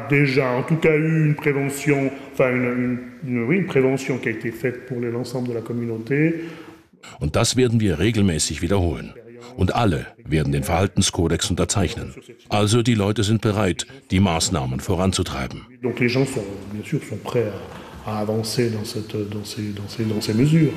déjà en tout cas eu une prévention, enfin une prévention qui a été faite pour l'ensemble de la communauté. Und das werden wir regelmäßig wiederholen. Und alle werden den Verhaltenskodex unterzeichnen. Also die Leute sind bereit, die Maßnahmen voranzutreiben. Donc les gens sont bien sûr prêts à avancer dans ces mesures.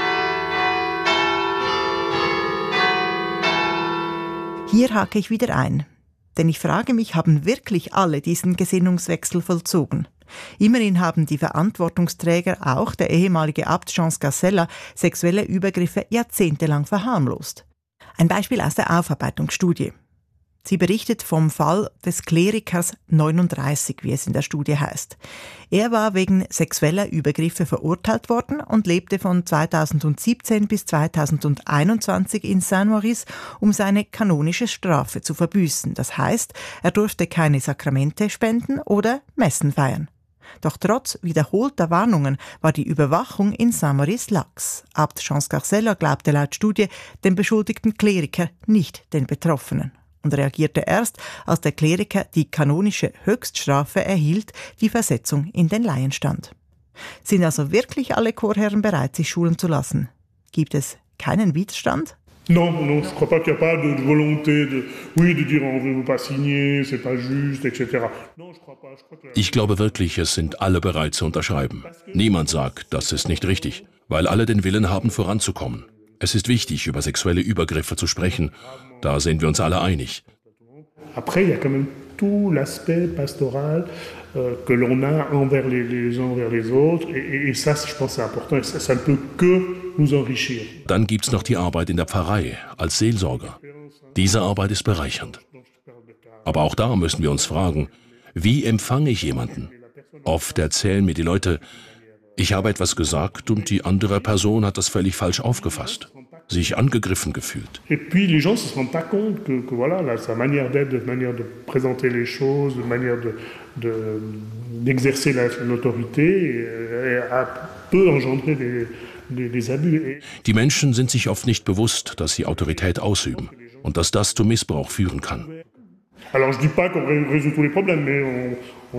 Hier hake ich wieder ein. Denn ich frage mich, haben wirklich alle diesen Gesinnungswechsel vollzogen? Immerhin haben die Verantwortungsträger, auch der ehemalige Abt Jean Scarcella, sexuelle Übergriffe jahrzehntelang verharmlost. Ein Beispiel aus der Aufarbeitungsstudie. Sie berichtet vom Fall des Klerikers 39, wie es in der Studie heißt. Er war wegen sexueller Übergriffe verurteilt worden und lebte von 2017 bis 2021 in Saint-Maurice, um seine kanonische Strafe zu verbüßen. Das heißt, er durfte keine Sakramente spenden oder Messen feiern. Doch trotz wiederholter Warnungen war die Überwachung in Saint-Maurice lax. Abt Jean Scarcella glaubte laut Studie dem beschuldigten Kleriker, nicht den Betroffenen. Und reagierte erst, als der Kleriker die kanonische Höchststrafe erhielt, die Versetzung in den Laienstand. Sind also wirklich alle Chorherren bereit, sich schulen zu lassen? Gibt es keinen Widerstand? Non, je crois pas qu'il y a pas de volonté de dire on veut pas signer, c'est pas juste, etc. Non, je crois pas. Ich glaube wirklich, es sind alle bereit zu unterschreiben. Niemand sagt, das ist nicht richtig, weil alle den Willen haben, voranzukommen. Es ist wichtig, über sexuelle Übergriffe zu sprechen. Da sind wir uns alle einig. Après, il y a quand même tout l'aspect pastoral que l'on a envers les uns envers les autres. Et ça, je pense, c'est important. Et ça ne peut que nous enrichir. Dann gibt's noch die Arbeit in der Pfarrei als Seelsorger. Diese Arbeit ist bereichernd. Aber auch da müssen wir uns fragen, wie empfange ich jemanden? Oft erzählen mir die Leute, ich habe etwas gesagt und die andere Person hat das völlig falsch aufgefasst, sich angegriffen gefühlt. Et puis les gens se rendent pas compte que voilà, là, sa manière d'être, de manière de présenter les choses, de manière d'exercer l'autorité, peut engendrer des abus. Die Menschen sind sich oft nicht bewusst, dass sie Autorität ausüben und dass das zu Missbrauch führen kann. Alors je dis pas qu'on résout tous les problèmes, mais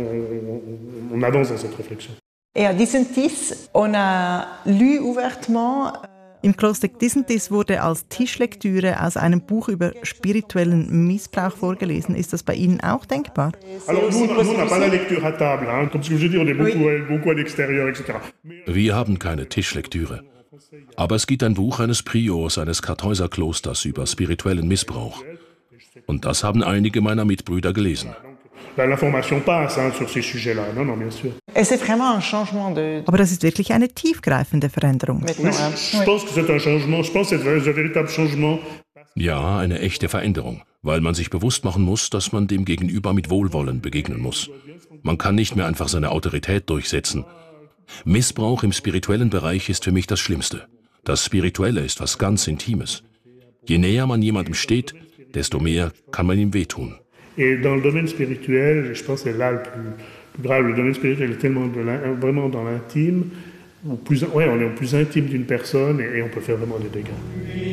on avance dans cette réflexion. Et à Disentis, on a lu ouvertement. Im Kloster Disentis wurde als Tischlektüre aus einem Buch über spirituellen Missbrauch vorgelesen. Ist das bei Ihnen auch denkbar? Alors nous n'a pas la lecture à table, hein. Comme ce que je dis, on est beaucoup à l'extérieur, etc. Wir haben keine Tischlektüre. Aber es gibt ein Buch eines Priors eines Kartäuserklosters über spirituellen Missbrauch. Und das haben einige meiner Mitbrüder gelesen. L'information passe sur ces sujets-là. Non, bien sûr. Et c'est vraiment un changement de. Aber das ist wirklich eine tiefgreifende Veränderung. Oui, je pense que c'est un changement. Je pense que c'est un véritable changement. Ja, eine echte Veränderung, weil man sich bewusst machen muss, dass man dem Gegenüber mit Wohlwollen begegnen muss. Man kann nicht mehr einfach seine Autorität durchsetzen. Missbrauch im spirituellen Bereich ist für mich das Schlimmste. Das Spirituelle ist was ganz Intimes. Je näher man jemandem steht, desto mehr kann man ihm wehtun. Et dans le domaine spirituel, je pense que c'est là le plus grave. Le domaine spirituel est tellement vraiment dans l'intime. On est au plus intime d'une personne et on peut faire vraiment des dégâts.